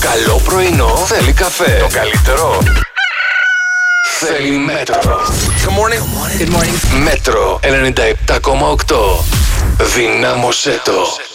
καλό πρωινό θέλει καφέ. Το καλύτερο θέλει Μέτρο. Good morning. Μέτρο 97,8. Δυνάμωσέ το.